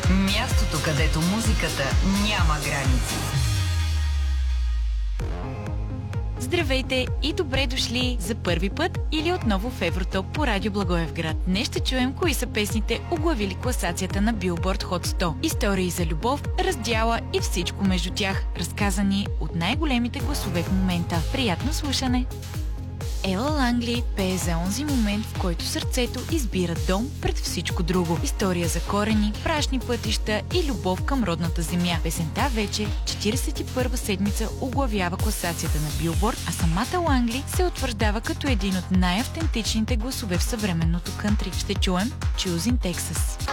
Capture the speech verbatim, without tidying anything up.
Мястото, където музиката няма граници. Здравейте и добре дошли за първи път или отново в Евротоп по Радио Благоевград. Днес ще чуем кои са песните, оглавили класацията на Билборд Хот сто. Истории за любов, раздяла и всичко между тях, разказани от най-големите гласове в момента. Приятно слушане! Ела Лангли пее за онзи момент, в който сърцето избира дом пред всичко друго. История за корени, прашни пътища и любов към родната земя. Песента вече четиридесет и първа седмица оглавява класацията на Билборд, а самата Лангли се утвърждава като един от най-автентичните гласове в съвременното кънтри. Ще чуем Choosing Texas.